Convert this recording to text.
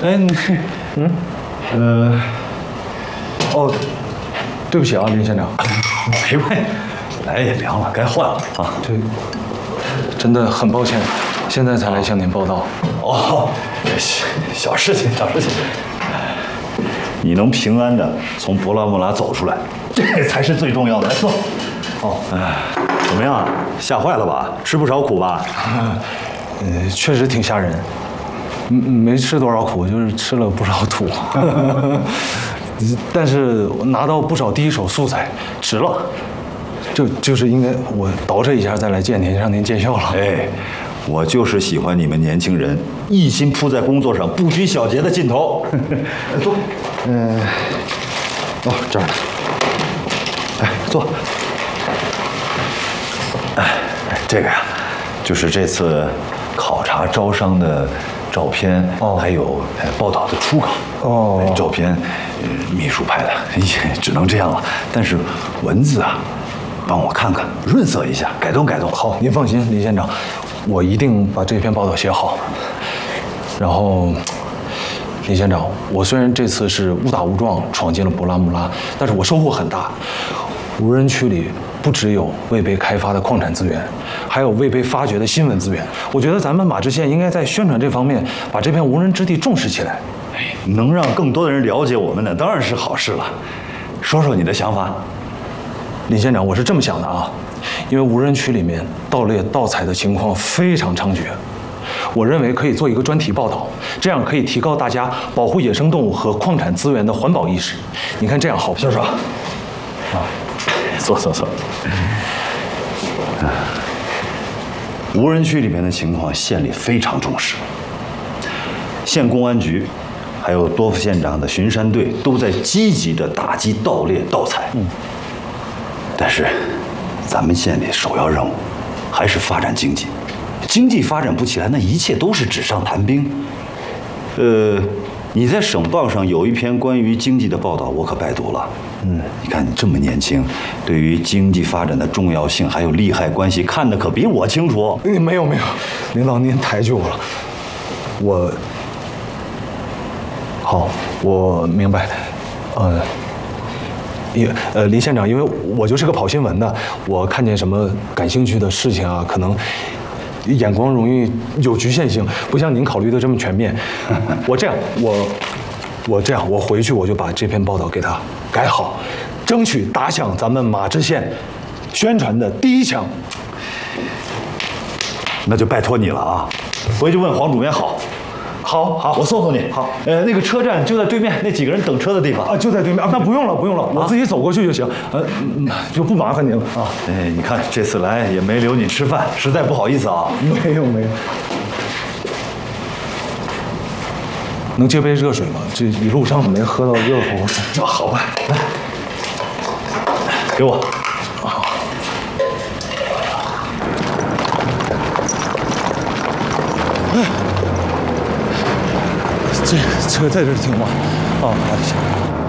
哎，哦，对不起啊，林县长， 没关系，来也凉了，该换了啊。 这真的很抱歉，现在才来向您报道。 哦，小事情，小事情。你能平安的从博拉莫拉走出来，这才是最重要的。来坐。哦，怎么样？吓坏了吧？吃不少苦吧？ 确实挺吓人。没吃多少苦，就是吃了不少土。但是拿到不少第一手素材，值了。就是应该我捯饬一下再来见您，让您见笑了。 哎，我就是喜欢你们年轻人一心扑在工作上，不拘小节的劲头。坐。这儿呢。哎，坐。这个呀，就是这次考察招商的照片，还有报道的初稿。照片，秘书拍的，也只能这样了。但是文字啊，帮我看看，润色一下，改动改动。 好，您放心，李县长，我一定把这篇报道写好。然后，李县长，我虽然这次是误打误撞闯进了博拉穆拉，但是我收获很大。无人区里不只有未被开发的矿产资源，还有未被发掘的新闻资源。我觉得咱们马知县应该在宣传这方面把这片无人之地重视起来。 能让更多的人了解我们呢，当然是好事了。说说你的想法。 李县长，我是这么想的啊，因为无人区里面盗猎盗采的情况非常猖獗，我认为可以做一个专题报道，这样可以提高大家保护野生动物和矿产资源的环保意识。你看这样好不好？ 校长，坐。无人区里面的情况，县里非常重视。县公安局，还有多副县长的巡山队都在积极地打击盗猎盗采。但是，咱们县里首要任务还是发展经济。经济发展不起来，那一切都是纸上谈兵。你在省报上有一篇关于经济的报道，我可拜读了。你看你这么年轻，对于经济发展的重要性还有利害关系，看得可比我清楚。 没有，领导您抬举我了。好，我明白。林县长，因为我就是个跑新闻的，我看见什么感兴趣的事情啊，可能眼光容易有局限性，不像您考虑的这么全面。我回去我就把这篇报道给他改好，争取打响咱们马知县宣传的第一枪。 那就拜托你了啊！回去问黄主编好。好，我送送你。好，那个车站就在对面，那几个人等车的地方啊，就在对面啊。那不用了，我自己走过去就行。就不麻烦您了啊。 你看这次来也没留你吃饭，实在不好意思啊。 没有。能接杯热水吗？这一路上没喝到热乎。 这好吧，来，给我。 这车在这儿停吗？行。